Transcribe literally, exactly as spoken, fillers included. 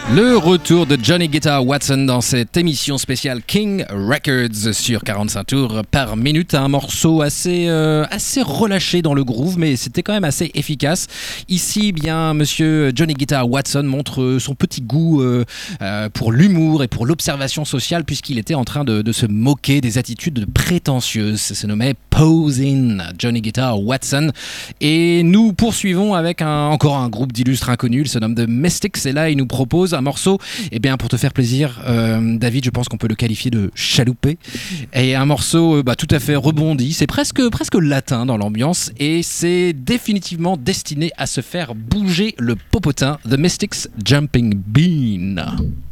Le retour de Johnny Guitar Watson dans cette émission spéciale King Records sur quarante-cinq tours par minute. Un morceau assez, euh, assez relâché dans le groove, mais c'était quand même assez efficace. Ici, bien, monsieur Johnny Guitar Watson montre son petit goût euh, euh, pour l'humour et pour l'observation sociale, puisqu'il était en train de, de se moquer des attitudes prétentieuses. Ça se nommait Posing, Johnny Guitar Watson. Et nous poursuivons avec un, encore un groupe d'illustres inconnus. Il se nomme The Mystics, et là, il nous propose un morceau, eh bien, pour te faire plaisir, euh, David, je pense qu'on peut le qualifier de chaloupé. Et un morceau bah, tout à fait rebondi, c'est presque, presque latin dans l'ambiance, et c'est définitivement destiné à se faire bouger le popotin. The Mystics Jumping Bean.